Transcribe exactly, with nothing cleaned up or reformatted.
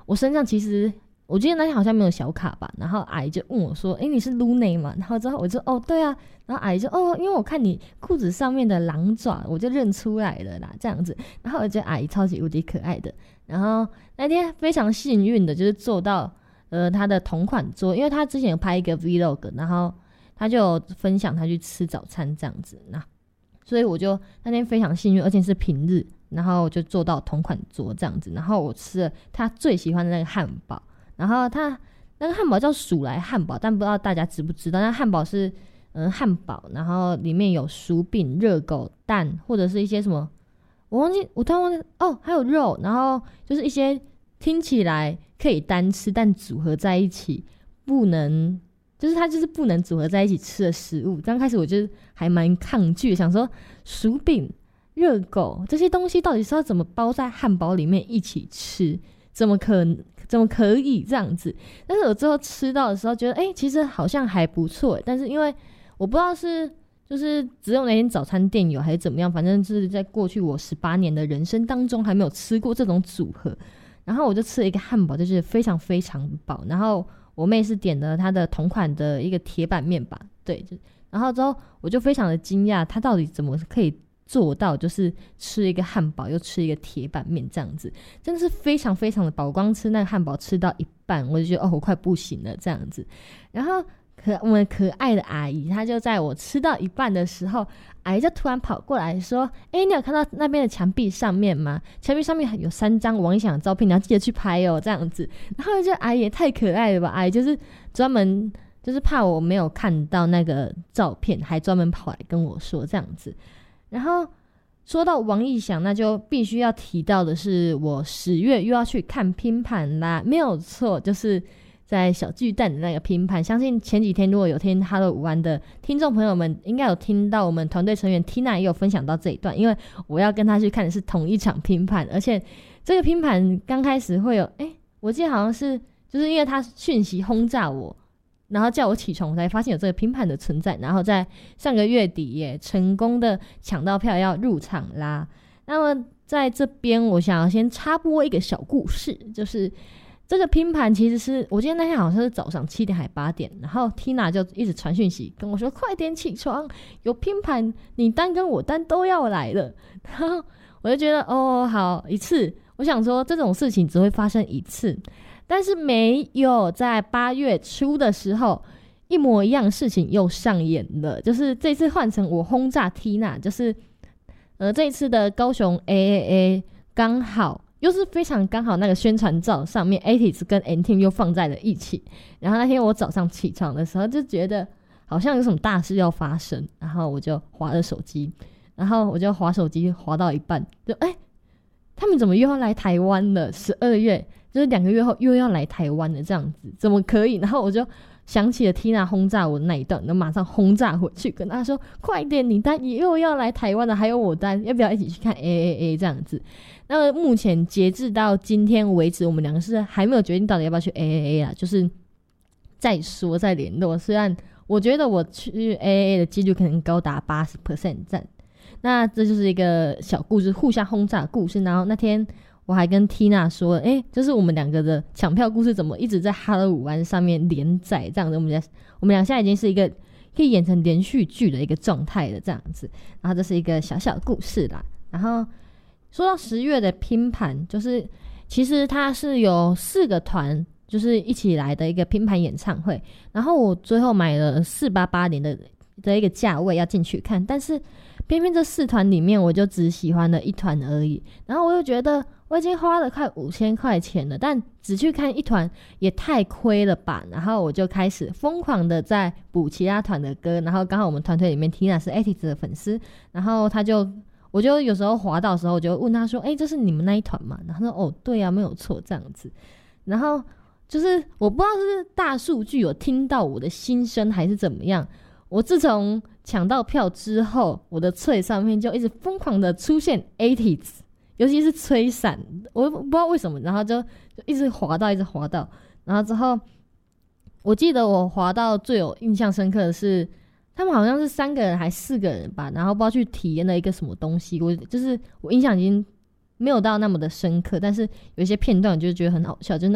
我身上其实我记得那天好像没有小卡吧，然后阿姨就问我说：“哎，你是 Luna 吗？”然后之后我就哦对啊，然后阿姨就哦，因为我看你裤子上面的狼爪，我就认出来了啦，这样子。然后我觉得阿姨超级无敌可爱的。然后那天非常幸运的就是坐到呃她的同款桌，因为她之前有拍一个 vlog， 然后她就有分享她去吃早餐这样子，那所以我就那天非常幸运，而且是平日，然后我就坐到同款桌这样子，然后我吃了她最喜欢的那个汉堡。然后它那个汉堡叫薯来汉堡，但不知道大家知不知道，那汉堡是嗯汉堡，然后里面有薯饼、热狗、蛋，或者是一些什么，我忘记，我突然忘记哦，还有肉，然后就是一些听起来可以单吃，但组合在一起不能，就是它就是不能组合在一起吃的食物。刚开始我就是还蛮抗拒的，想说薯饼、热狗这些东西到底是要怎么包在汉堡里面一起吃？怎么可能？怎么可以这样子？但是我最后吃到的时候觉得哎、欸，其实好像还不错。但是因为我不知道是就是只有那间早餐店有还是怎么样，反正是在过去我十八年的人生当中还没有吃过这种组合。然后我就吃了一个汉堡，就是非常非常饱。然后我妹是点了她的同款的一个铁板面吧，对，就然后之后我就非常的惊讶，她到底怎么可以做到就是吃一个汉堡又吃一个铁板面这样子，真的是非常非常的饱。光吃那个汉堡吃到一半我就觉得哦我快不行了这样子。然后可我们可爱的阿姨她就在我吃到一半的时候，阿姨就突然跑过来说：“哎，你有看到那边的墙壁上面吗？墙壁上面有三张王一翔的照片，你要记得去拍哦。”这样子。然后就阿姨也太可爱了吧，阿姨就是专门就是怕我没有看到那个照片，还专门跑来跟我说这样子。然后说到王一翔，那就必须要提到的是我十月又要去看拼盘啦，没有错，就是在小巨蛋的那个拼盘。相信前几天如果有听 Hello 午安的听众朋友们应该有听到我们团队成员 Tina 也有分享到这一段，因为我要跟他去看的是同一场拼盘，而且这个拼盘刚开始会有诶我记得好像是就是因为他讯息轰炸我，然后叫我起床，我才发现有这个拼盘的存在。然后在上个月底也成功的抢到票要入场啦。那么在这边我想要先插播一个小故事，就是这个拼盘其实是我记得那天好像是早上七点还八点，然后 Tina 就一直传讯息跟我说快点起床，有拼盘，你单跟我单都要来了。然后我就觉得哦好一次，我想说这种事情只会发生一次，但是没有，在八月初的时候一模一样的事情又上演了，就是这次换成我轰炸 Tina， 就是呃这一次的高雄 A A A 刚好又是非常刚好那个宣传照上面 A T I Z 跟 N Team 又放在了一起。然后那天我早上起床的时候就觉得好像有什么大事要发生，然后我就滑了手机，然后我就滑手机滑到一半就哎、欸，他们怎么又要来台湾了？十二月就是两个月后又要来台湾了，这样子怎么可以？然后我就想起了 Tina 轰炸我的那一段，然后马上轰炸回去跟他说快点，你单也又要来台湾了，还有我单，要不要一起去看 A A A 这样子。那么目前截至到今天为止，我们两个是还没有决定到底要不要去 A A A 啦，就是再说再联络。虽然我觉得我去 A A A 的几率可能高达 百分之八十 这样。那这就是一个小故事，互相轰炸的故事。然后那天我还跟 Tina 说，哎，就是我们两个的抢票故事怎么一直在 Hello 午安上面连载这样子，我们俩我们俩现在已经是一个可以演成连续剧的一个状态了这样子。然后这是一个小小的故事啦。然后说到十月的拼盘，就是其实它是有四个团就是一起来的一个拼盘演唱会，然后我最后买了四八八零的的一个价位要进去看，但是偏偏这四团里面我就只喜欢了一团而已，然后我又觉得我已经花了快五千块钱了，但只去看一团也太亏了吧，然后我就开始疯狂的在补其他团的歌，然后刚好我们团队里面 Tina 是 A T I Z 的粉丝，然后他就我就有时候滑到的时候我就问他说哎、欸，这是你们那一团吗？然后他说哦对啊没有错这样子。然后就是我不知道是大数据有听到我的心声还是怎么样，我自从抢到票之后，我的脆上面就一直疯狂的出现 A T I Z， 尤其是吹伞，我不知道为什么，然后就就一直滑到一直滑到，然后之后我记得我滑到最有印象深刻的是他们好像是三个人还四个人吧，然后不知道去体验了一个什么东西，我就是我印象已经没有到那么的深刻，但是有一些片段就是觉得很好笑，就那